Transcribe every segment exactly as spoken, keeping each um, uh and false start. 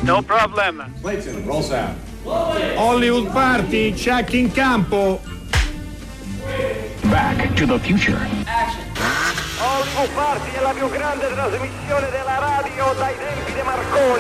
No problem. Clayton, roll sound. Hollywood Party, check in campo. Back to the Future. Hollywood Party è la più grande trasmissione della radio dai tempi di Marconi.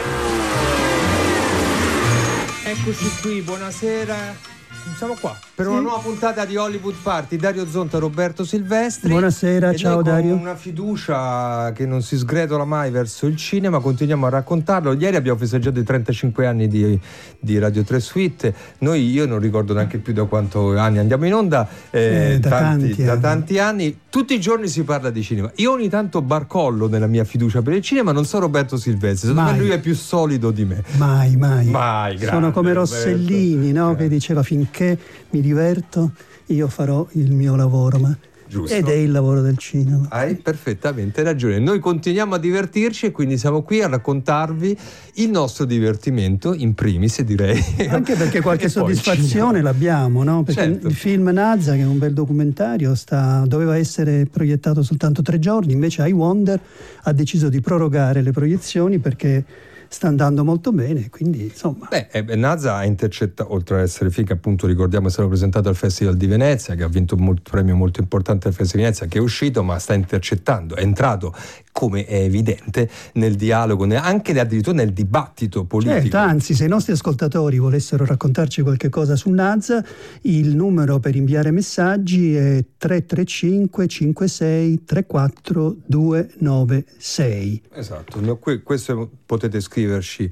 Eccoci qui, buonasera. Siamo qua per sì. una nuova puntata di Hollywood Party. Dario Zonta, Roberto Silvestri. Buonasera, e ciao noi Dario. Con una fiducia che non si sgretola mai verso il cinema, continuiamo a raccontarlo. Ieri abbiamo festeggiato i trentacinque anni di, di Radio tre Suite. Noi, io non ricordo neanche più da quanto anni andiamo in onda, eh, eh, da, tanti, tanti, da anni. tanti anni. Tutti i giorni si parla di cinema. Io ogni tanto barcollo nella mia fiducia per il cinema, non so Roberto Silvestri, secondo me lui è più solido di me. Mai, mai. Mai, grande, Sono come Roberto. Rossellini, no? Eh. Che diceva: finché mi diverto io farò il mio lavoro, ma Giusto. ed è il lavoro del cinema. Hai perfettamente ragione. Noi continuiamo a divertirci e quindi siamo qui a raccontarvi il nostro divertimento in primis, direi. Anche perché qualche E poi il soddisfazione cinema. l'abbiamo, no? Perché Certo. il film Nazza, che è un bel documentario, sta, doveva essere proiettato soltanto tre giorni, invece I Wonder ha deciso di prorogare le proiezioni perché sta andando molto bene, quindi insomma. Beh, eh, Nazza ha intercettato, oltre ad essere figa, appunto ricordiamo è stato presentato al Festival di Venezia, che ha vinto un premio molto importante al Festival di Venezia, che è uscito, ma sta intercettando, è entrato, come è evidente, nel dialogo, anche addirittura nel dibattito politico. Certo, anzi, se i nostri ascoltatori volessero raccontarci qualche cosa su Nazza, il numero per inviare messaggi è tre tre cinque cinque sei tre quattro due nove sei. Esatto, no, que- questo potete scriverci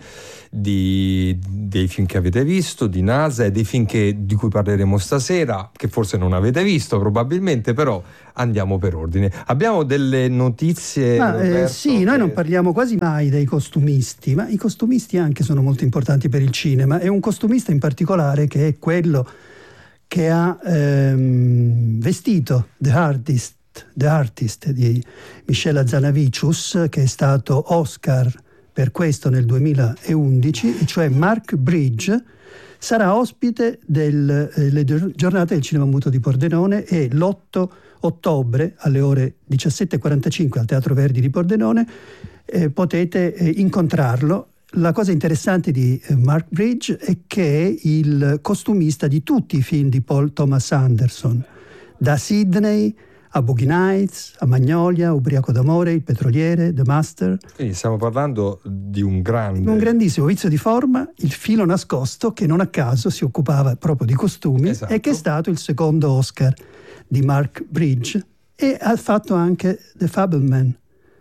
di, dei film che avete visto, di Nazza e dei film che, di cui parleremo stasera, che forse non avete visto probabilmente, però andiamo per ordine. Abbiamo delle notizie. Ma, Roberto, eh, sì, che... noi non parliamo quasi mai dei costumisti, ma i costumisti anche sono molto importanti per il cinema, e un costumista in particolare che è quello che ha ehm, vestito The Artist, The Artist di Michel Hazanavicius, che è stato Oscar per questo nel duemilaundici, e cioè Mark Bridge, sarà ospite delle eh, giornate del cinema muto di Pordenone, e l'otto ottobre alle ore diciassette e quarantacinque al Teatro Verdi di Pordenone eh, potete eh, incontrarlo. La cosa interessante di eh, Mark Bridge è che è il costumista di tutti i film di Paul Thomas Anderson, da Sydney a Boogie Nights, a Magnolia, Ubriaco d'amore, Il petroliere, The Master. Quindi stiamo parlando di un grande... Un grandissimo vizio di forma, Il filo nascosto, che non a caso si occupava proprio di costumi, esatto. E che è stato il secondo Oscar di Mark Bridge, e ha fatto anche The Fableman,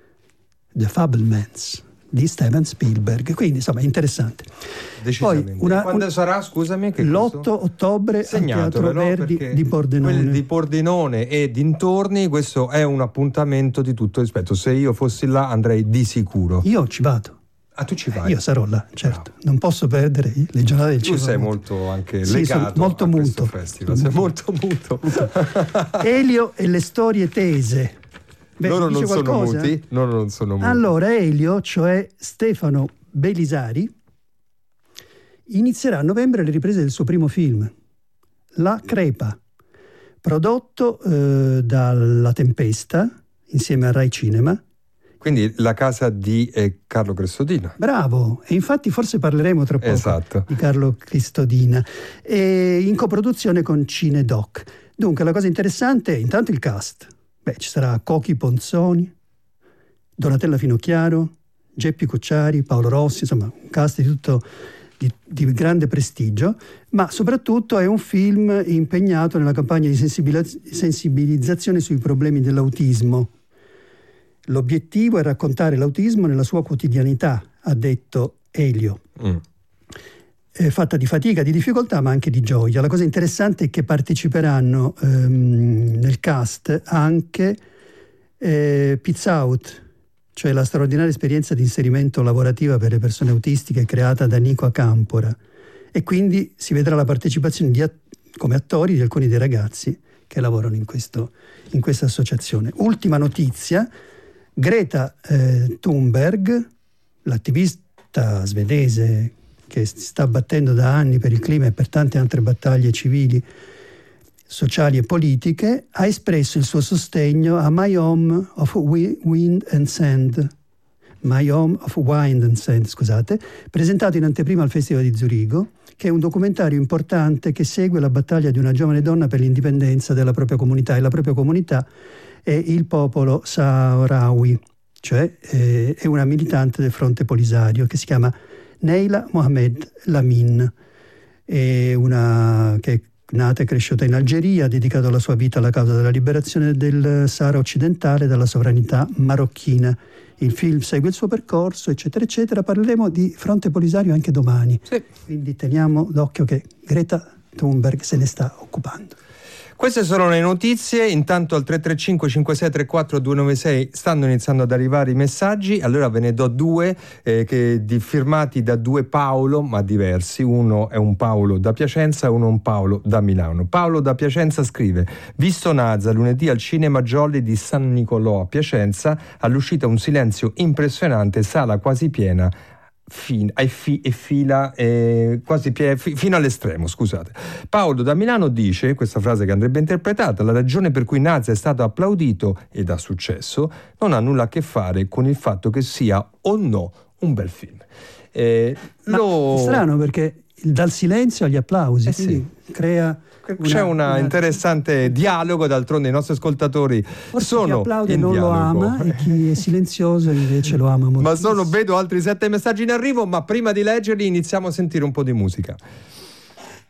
The Fablemans di Steven Spielberg, quindi insomma interessante. Decisamente. Poi una, Quando un, sarà, scusami? Che l'otto ottobre al Teatro Verdi di Pordenone. Quelli di Pordenone e dintorni, questo è un appuntamento di tutto rispetto. Se io fossi là andrei di sicuro. Io ci vado. Ah, tu ci vai? Io sarò là, certo. No. Non posso perdere le giornate del tu cinema. sei molto anche sì, legato molto a muto. questo festival. Sei molto muto. Elio e le storie tese. Beh, loro non qualcosa? sono muti? Loro non sono muti. Allora, Elio, cioè Stefano Belisari, inizierà a novembre le riprese del suo primo film, La Crepa, prodotto eh, dalla Tempesta insieme a Rai Cinema. Quindi la casa di eh, Carlo Crestodina. Bravo, e infatti forse parleremo tra poco esatto. di Carlo Crestodina, e in coproduzione con Cinedoc. Dunque la cosa interessante è intanto il cast. Beh, ci sarà Cochi Ponzoni, Donatella Finocchiaro, Geppi Cucciari, Paolo Rossi, insomma un cast di tutto di, di grande prestigio, ma soprattutto è un film impegnato nella campagna di sensibilizzazione sui problemi dell'autismo. L'obiettivo è raccontare l'autismo nella sua quotidianità, ha detto Elio. Mm. È fatta di fatica, di difficoltà, ma anche di gioia. La cosa interessante è che parteciperanno ehm, nel cast anche eh, Pizza Out, cioè la straordinaria esperienza di inserimento lavorativa per le persone autistiche creata da Nico Acampora, e quindi si vedrà la partecipazione di att- come attori di alcuni dei ragazzi che lavorano in, questo, in questa associazione. Ultima notizia: Greta eh, Thunberg, l'attivista svedese che si sta battendo da anni per il clima e per tante altre battaglie civili, sociali e politiche, ha espresso il suo sostegno a My Home of Wind and Sand, My Home of Wind and Sand, scusate, presentato in anteprima al Festival di Zurigo, che è un documentario importante che segue la battaglia di una giovane donna per l'indipendenza della propria comunità, e la propria comunità è il popolo Sahrawi, cioè eh, è una militante del Fronte Polisario che si chiama Neila Mohamed Lamin, è una che è nata e cresciuta in Algeria, ha dedicato la sua vita alla causa della liberazione del Sahara occidentale dalla sovranità marocchina. Il film segue il suo percorso, eccetera, eccetera. Parleremo di Fronte Polisario anche domani. Sì. Quindi teniamo d'occhio che Greta Thunberg se ne sta occupando. Queste sono le notizie. Intanto al tre tre cinque cinque sei tre quattro due nove sei stanno iniziando ad arrivare i messaggi. Allora ve ne do due eh, che di, firmati da due Paolo, ma diversi. Uno è un Paolo da Piacenza e uno un Paolo da Milano. Paolo da Piacenza scrive: visto Nazza lunedì al Cinema Jolly di San Nicolò a Piacenza, all'uscita un silenzio impressionante, sala quasi piena. Fin, e, fi, e fila eh, quasi pie, fi, fino all'estremo, scusate. Paolo da Milano dice, questa frase che andrebbe interpretata: la ragione per cui Nazza è stato applaudito ed ha successo non ha nulla a che fare con il fatto che sia o no un bel film. Eh, lo... È strano perché dal silenzio agli applausi, eh quindi sì. crea C'è un una... interessante dialogo, d'altronde i nostri ascoltatori Forse sono chi applaude in non dialogo. lo ama e chi è silenzioso invece lo ama molto. Ma sono, vedo altri sette messaggi in arrivo, ma prima di leggerli iniziamo a sentire un po' di musica.